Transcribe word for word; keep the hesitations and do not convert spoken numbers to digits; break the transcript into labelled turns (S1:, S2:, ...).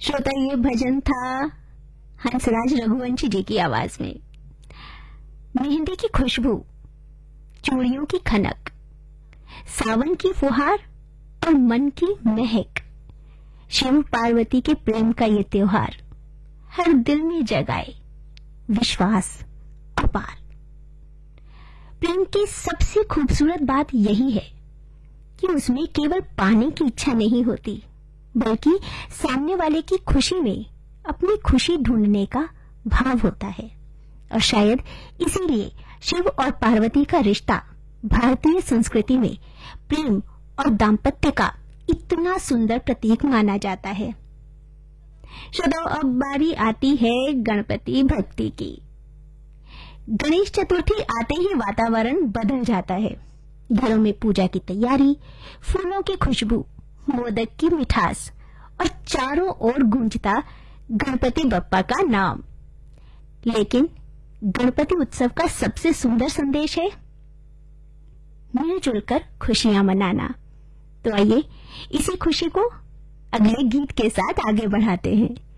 S1: श्रोता, ये भजन था हंसराज रघुवंशी जी की आवाज में। मेहंदी की खुशबू, चूड़ियों की खनक, सावन की फुहार और मन की महक, शिव पार्वती के प्रेम का ये त्योहार हर दिल में जगाए विश्वास अपार। प्रेम की सबसे खूबसूरत बात यही है कि उसमें केवल पाने की इच्छा नहीं होती, बल्कि सामने वाले की खुशी में अपनी खुशी ढूंढने का भाव होता है। और शायद इसीलिए शिव और पार्वती का रिश्ता भारतीय संस्कृति में प्रेम और दाम्पत्य का इतना सुंदर प्रतीक माना जाता है। श्रोताओ, अब बारी आती है गणपति भक्ति की। गणेश चतुर्थी आते ही वातावरण बदल जाता है। घरों में पूजा की तैयारी, फूलों की खुशबू, मोदक की मिठास और चारों ओर गूंजता गणपति बप्पा का नाम। लेकिन गणपति उत्सव का सबसे सुंदर संदेश है मिलजुल कर खुशियां मनाना। तो आइए इसी खुशी को अगले गीत के साथ आगे बढ़ाते हैं।